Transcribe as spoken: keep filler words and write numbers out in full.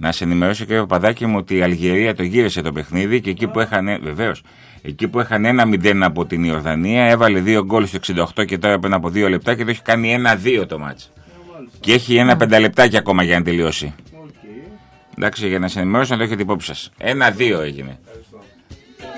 Να σε ενημερώσω, κύριε Παπαδάκη μου, ότι η Αλγερία το γύρισε το παιχνίδι και εκεί που έχανε, βεβαίως, εκεί που έχανε ένα μηδέν από την Ιορδανία, έβαλε δύο γκολ στο εξήντα οκτώ και τώρα πριν από δύο λεπτά και το έχει κάνει ένα δύο το μάτς. Και έχει ένα πενταλεπτάκι ακόμα για να τελειώσει. Okay. Εντάξει, για να σε ενημερώσω να το έχετε υπόψη σας. ένα δύο έγινε.